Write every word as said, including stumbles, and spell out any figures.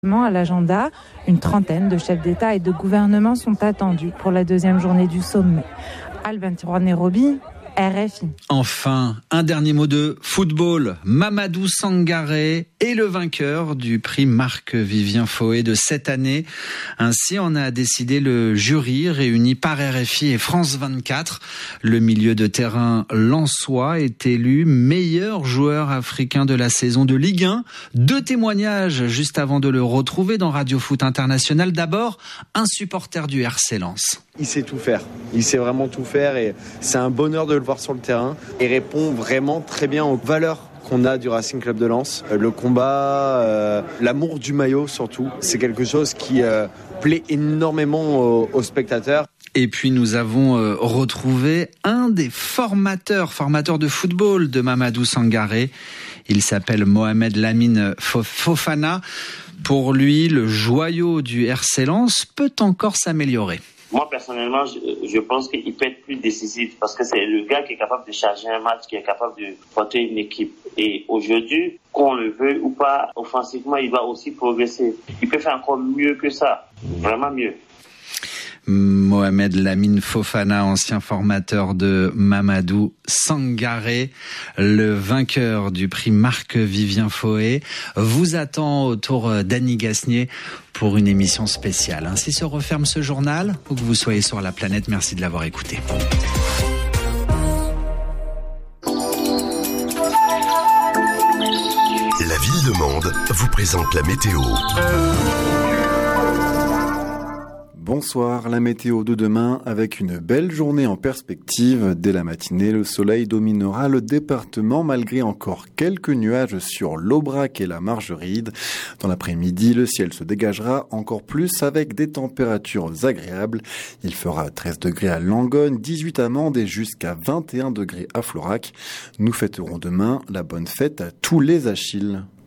À l'agenda, une trentaine de chefs d'État et de gouvernement sont attendus pour la deuxième journée du sommet. Albin Nairobi, R F I. Enfin, un dernier mot de football. Mamadou Sangaré est le vainqueur du prix Marc-Vivien Foé de cette année. Ainsi en a décidé le jury réuni par R F I et France vingt-quatre. Le milieu de terrain lensois est élu meilleur joueur africain de la saison de Ligue un. Deux témoignages juste avant de le retrouver dans Radio Foot International. D'abord, un supporter du R C Lens. Il sait tout faire. Il sait vraiment tout faire et c'est un bonheur de le voir sur le terrain. Il répond vraiment très bien aux valeurs qu'on a du Racing Club de Lens. Le combat, euh, l'amour du maillot surtout, c'est quelque chose qui euh, plaît énormément aux, aux spectateurs. Et puis nous avons euh, retrouvé un des formateurs, formateurs de football de Mamadou Sangaré. Il s'appelle Mohamed Lamine Fofana. Pour lui, le joyau du R C Lens peut encore s'améliorer. Moi, personnellement, je, je pense qu'il peut être plus décisif parce que c'est le gars qui est capable de charger un match, qui est capable de porter une équipe. Et aujourd'hui, qu'on le veuille ou pas, offensivement, il doit aussi progresser. Il peut faire encore mieux que ça, vraiment mieux. Mohamed Lamine Fofana, ancien formateur de Mamadou Sangaré, le vainqueur du prix Marc-Vivien Foé, vous attend autour d'Annie Gasnier pour une émission spéciale. Ainsi se referme ce journal. Où que vous soyez sur la planète, merci de l'avoir écouté. La Ville de Mende vous présente la météo. Bonsoir, la météo de demain avec une belle journée en perspective. Dès la matinée, le soleil dominera le département malgré encore quelques nuages sur l'Aubrac et la Margeride. Dans l'après-midi, le ciel se dégagera encore plus avec des températures agréables. Il fera treize degrés à Langogne, dix-huit à Mende et jusqu'à vingt et un degrés à Florac. Nous fêterons demain la bonne fête à tous les Achilles.